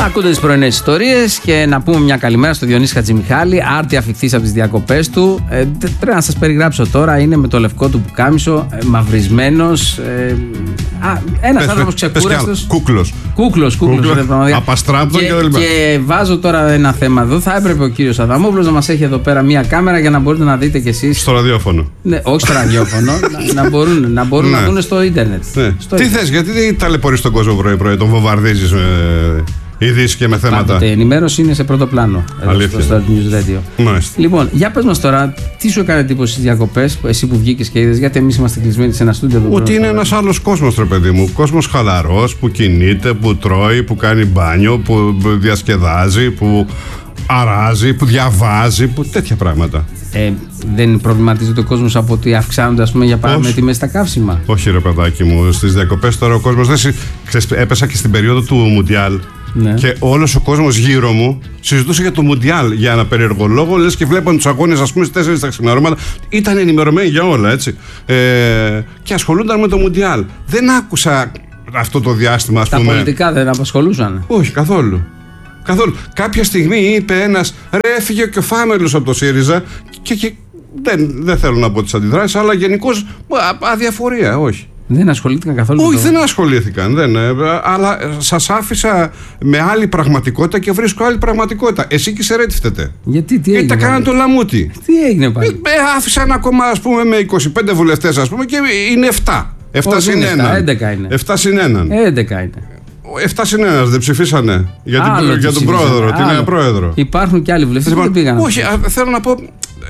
Ακούτε τις πρωινές ιστορίες και να πούμε μια καλημέρα στο Διονύση Χατζημιχάλη, άρτια αφιχθής από τις διακοπές του. Πρέπει να σας περιγράψω τώρα, είναι με το λευκό του πουκάμισο, μαυρισμένος. Ένας άνθρωπος ξεκούραστος. Κούκλος. Απαστράπτο και τα λοιπά. Και βάζω τώρα ένα θέμα εδώ. Θα έπρεπε ο κύριος Αδαμόπουλος να μας έχει εδώ πέρα μια κάμερα για να μπορείτε να δείτε κι εσείς. Στο ραδιόφωνο. Ναι, όχι στο ραδιόφωνο, να μπορούν να δουν στο ίντερνετ. Τι θες, γιατί ταλαιπωρείς τον κόσμο πρωί-πρωί, τον βομβαρδίζεις ειδήσεις και με θέματα. Πάντοτε η ενημέρωση είναι σε πρώτο πλάνο. Στο News Radio. Μάλιστα. Λοιπόν, για πες μας τώρα, τι σου έκανε εντύπωση στις διακοπές, εσύ που βγήκες και είδες, γιατί εμείς είμαστε κλεισμένοι σε ένα στούντιο εδώ. Ότι είναι ένας άλλος κόσμος, ρε παιδί μου. Κόσμος χαλαρός, που κινείται, που τρώει, που κάνει μπάνιο, που διασκεδάζει, που αράζει, που διαβάζει, που τέτοια πράγματα. Δεν προβληματίζεται ο κόσμος από ότι αυξάνονται, ας πούμε, για παράδειγμα, τιμές στα καύσιμα? Όχι, ρε παιδάκι μου. Στις διακοπές τώρα ο κόσμος έπεσα και στην περίοδο του Μουντιάλ. Ναι. Και όλος ο κόσμος γύρω μου συζητούσε για το Μουντιάλ για ένα περίεργο λόγο. Λες και βλέπαν τους αγώνες, ας πούμε, στις 4 τα ξημερώματα. Ήταν ενημερωμένοι για όλα, έτσι. Και ασχολούνταν με το Μουντιάλ. Δεν άκουσα αυτό το διάστημα, ας πούμε. Τα πολιτικά δεν απασχολούσαν? Όχι, καθόλου. Κάποια στιγμή είπε ένας, ρε, έφυγε και ο Φάμελος από το ΣΥΡΙΖΑ και δεν θέλω να πω τις αντιδράσεις, αλλά γενικώς αδιαφορία, όχι. Δεν ασχολήθηκαν καθόλου? Όχι, δεν ασχολήθηκαν. Αλλά σας άφησα με άλλη πραγματικότητα και βρίσκω άλλη πραγματικότητα. Εσύ και σε ρέτυφτετε. Γιατί, τι έγινε? Τα κάναν το λαμούτι. Τι έγινε πάλι? Άφησα ένα κόμμα, ας πούμε, με 25 βουλευτές, ας πούμε, και είναι 7. 7 συν 1. 11 είναι. 7 συν 1. 11 είναι. 7 συν 1 δεν ψηφίσανε για τον πρόεδρο, την νέα πρόεδρο. Υπάρχουν και άλλοι βουλευτές που δεν πήγαν. Όχι, θέλω να πω.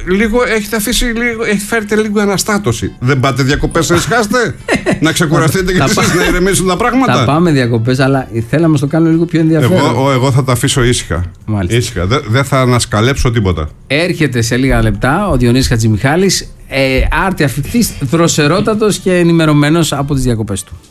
Φέρετε λίγο αναστάτωση. Δεν πάτε διακοπές να ησυχάσετε? Να ξεκουραστείτε και εσείς, να ηρεμήσουν τα πράγματα? Θα πάμε διακοπές, αλλά θέλαμε να το κάνω λίγο πιο ενδιαφέρον. Εγώ θα τα αφήσω ήσυχα. Δεν θα ανασκαλέψω τίποτα. Έρχεται σε λίγα λεπτά ο Διονύσης Χατζημιχάλης, άρτια αφιχθής, δροσερότατος και ενημερωμένος από τις διακοπές του.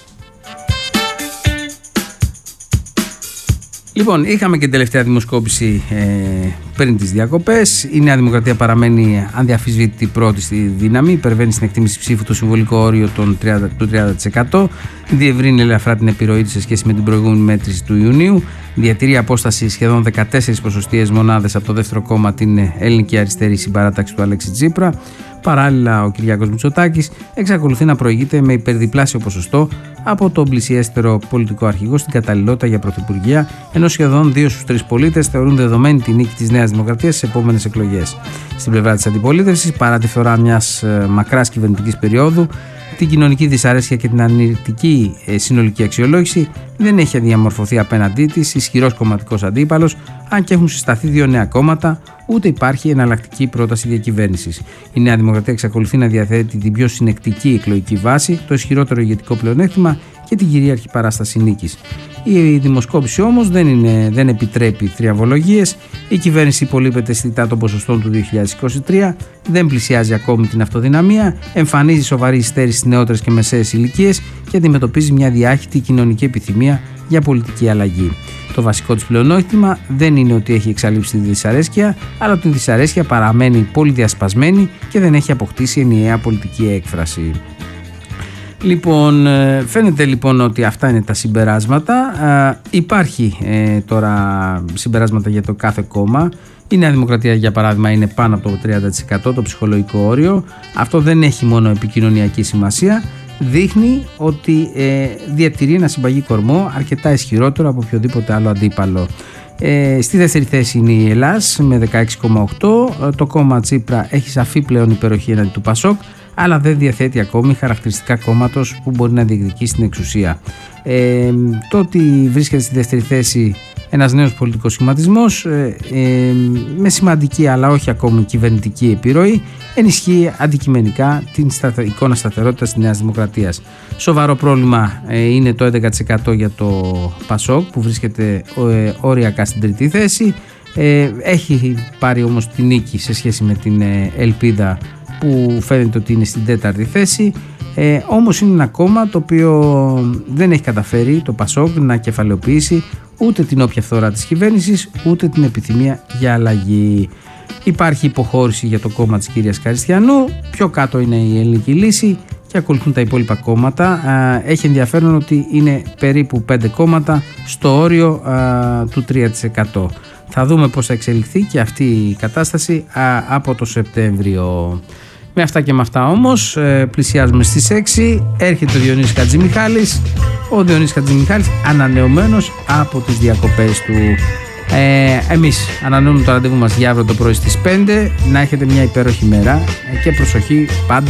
Λοιπόν, είχαμε και την τελευταία δημοσκόπηση πριν τις διακοπές. Η Νέα Δημοκρατία παραμένει ανδιαφυσβήτητη πρώτη στη δύναμη, υπερβαίνει στην εκτίμηση ψήφου το συμβολικό όριο του 30%, διευρύνει ελαφρά την επιρροή της σε σχέση με την προηγούμενη μέτρηση του Ιουνίου, διατηρεί απόσταση σχεδόν 14 ποσοστιαίες μονάδες από το δεύτερο κόμμα, την Ελληνική Αριστερή Συμπαράταξη του Αλέξη Τσίπρα. Παράλληλα, ο Κυριάκος Μητσοτάκης εξακολουθεί να προηγείται με υπερδιπλάσιο ποσοστό από τον πλησιέστερο πολιτικό αρχηγό στην καταλληλότητα για πρωθυπουργία, ενώ σχεδόν 2 στους 3 πολίτες θεωρούν δεδομένη τη νίκη της Νέας Δημοκρατίας στις επόμενες εκλογές. Στην πλευρά της αντιπολίτευσης, παρά τη φθορά μιας μακράς κυβερνητικής περίοδου, την κοινωνική δυσαρέσκεια και την αρνητική συνολική αξιολόγηση, δεν έχει διαμορφωθεί απέναντί της ισχυρός κομματικός αντίπαλος, αν και έχουν συσταθεί 2 νέα κόμματα, ούτε υπάρχει εναλλακτική πρόταση διακυβέρνησης. Η Νέα Δημοκρατία εξακολουθεί να διαθέτει την πιο συνεκτική εκλογική βάση, το ισχυρότερο ηγετικό πλεονέκτημα και την κυρίαρχη παράσταση νίκης. Η δημοσκόπηση όμως δεν επιτρέπει θριαβολογίες. Η κυβέρνηση υπολείπεται αισθητά των ποσοστών του 2023, δεν πλησιάζει ακόμη την αυτοδυναμία, εμφανίζει σοβαρή υστέρηση στις νεότερες και μεσαίες ηλικίες και αντιμετωπίζει μια διάχυτη κοινωνική επιθυμία για πολιτική αλλαγή. Το βασικό της πλεονέκτημα δεν είναι ότι έχει εξαλείψει τη δυσαρέσκεια, αλλά ότι η δυσαρέσκεια παραμένει πολύ διασπασμένη και δεν έχει αποκτήσει ενιαία πολιτική έκφραση. Λοιπόν, φαίνεται λοιπόν ότι αυτά είναι τα συμπεράσματα. Υπάρχει τώρα συμπεράσματα για το κάθε κόμμα. Η Νέα Δημοκρατία, για παράδειγμα, είναι πάνω από το 30%, το ψυχολογικό όριο. Αυτό δεν έχει μόνο επικοινωνιακή σημασία. Δείχνει ότι διατηρεί ένα συμπαγή κορμό αρκετά ισχυρότερο από οποιοδήποτε άλλο αντίπαλο. Στη δεύτερη θέση είναι η Ελλάς με 16,8%. Το κόμμα Τσίπρα έχει σαφή πλέον υπεροχή έναντι του Πασόκ, αλλά δεν διαθέτει ακόμη χαρακτηριστικά κόμματος που μπορεί να διεκδικήσει την εξουσία. Το ότι βρίσκεται στη δεύτερη θέση ένας νέος πολιτικός σχηματισμός με σημαντική αλλά όχι ακόμη κυβερνητική επιρροή ενισχύει αντικειμενικά την εικόνα σταθερότητας της Νέας Δημοκρατίας. Σοβαρό πρόβλημα είναι το 11% για το Πασόκ που βρίσκεται οριακά στην τρίτη θέση. Έχει πάρει όμως τη νίκη σε σχέση με την Ελπίδα που φαίνεται ότι είναι στην τέταρτη θέση. Όμως είναι ένα κόμμα το οποίο δεν έχει καταφέρει, το Πασόκ, να κεφαλαιοποιήσει ούτε την όποια φθορά της κυβέρνησης ούτε την επιθυμία για αλλαγή. Υπάρχει υποχώρηση για το κόμμα της κυρίας Καριστιανού, πιο κάτω είναι η Ελληνική Λύση και ακολουθούν τα υπόλοιπα κόμματα. Έχει ενδιαφέρον ότι είναι περίπου 5 κόμματα στο όριο του 3%. Θα δούμε πώς θα εξελιχθεί και αυτή η κατάσταση από το Σεπτέμβριο. Με αυτά και με αυτά όμως πλησιάζουμε στις 6. Έρχεται ο Διονύσης Χατζημιχάλης. Ο Διονύσης Χατζημιχάλης ανανεωμένος από τις διακοπές του. Εμείς ανανεώνουμε το ραντεβού μας για αύριο το πρωί στις 5. Να έχετε μια υπέροχη μέρα και προσοχή πάντα.